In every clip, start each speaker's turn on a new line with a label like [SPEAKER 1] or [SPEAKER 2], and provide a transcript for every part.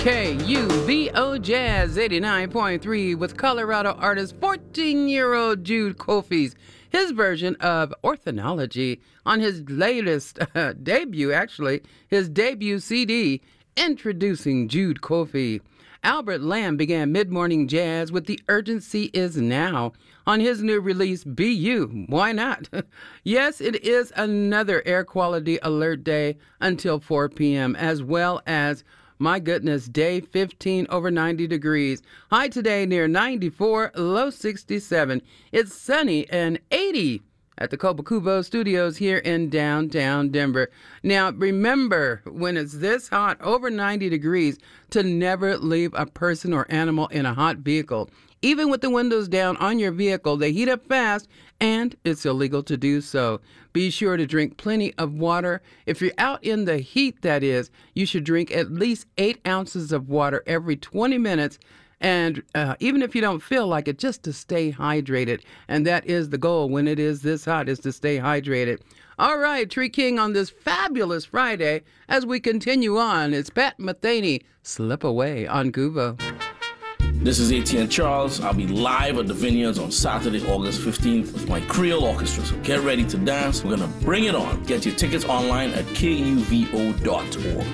[SPEAKER 1] KUVO Jazz 89.3 with Colorado artist 14-year-old Jude Coffey. His version of Orthonology on his latest debut, his debut CD, Introducing Jude Coffey. Albert Lamb began mid-morning jazz with The Urgency Is Now on his new release, Be You. Why not? Yes, it is another air quality alert day until 4 p.m., as well as, my goodness, day 15 over 90 degrees. High today near 94, low 67. It's sunny and 80 at the Cobo Studios here in downtown Denver. Now, remember, when it's this hot, over 90 degrees, to never leave a person or animal in a hot vehicle. Even with the windows down on your vehicle, they heat up fast, and it's illegal to do so. Be sure to drink plenty of water. If you're out in the heat, that is, you should drink at least 8 ounces of water every 20 minutes. And even if you don't feel like it, just to stay hydrated. And that is the goal when it is this hot, is to stay hydrated. All right, Tree King on this fabulous Friday. As we continue on, it's Pat Metheny, Slip Away on Kuvo.
[SPEAKER 2] This is ATN Charles. I'll be live at the Vineyards on Saturday, August 15th with my Creole Orchestra. So get ready to dance. We're going to bring it on. Get your tickets online at kuvo.org.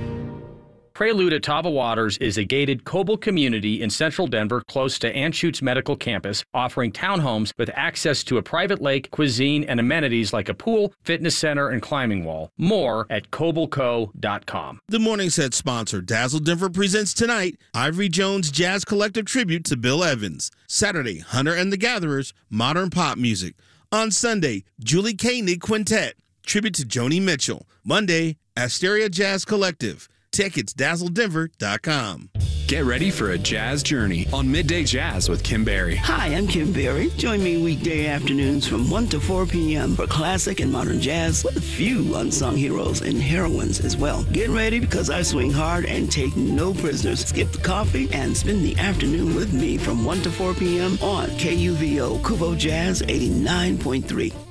[SPEAKER 3] Prelude at Tava Waters is a gated Coble community in central Denver close to Anschutz Medical Campus, offering townhomes with access to a private lake, cuisine, and amenities like a pool, fitness center, and climbing wall. More at cobleco.com.
[SPEAKER 4] The Morning Set sponsor, Dazzle Denver, presents tonight Ivory Jones Jazz Collective Tribute to Bill Evans. Saturday, Hunter and the Gatherers, Modern Pop Music. On Sunday, Julie Koenig Quintet, Tribute to Joni Mitchell. Monday, Asteria Jazz Collective. Tickets, dazzledenver.com.
[SPEAKER 5] Get ready for a jazz journey on Midday Jazz with Kim Berry.
[SPEAKER 6] Hi, I'm Kim Berry. Join me weekday afternoons from 1 to 4 p.m. for classic and modern jazz with a few unsung heroes and heroines as well. Get ready because I swing hard and take no prisoners. Skip the coffee and spend the afternoon with me from 1 to 4 p.m. on KUVO Kuvo Jazz 89.3.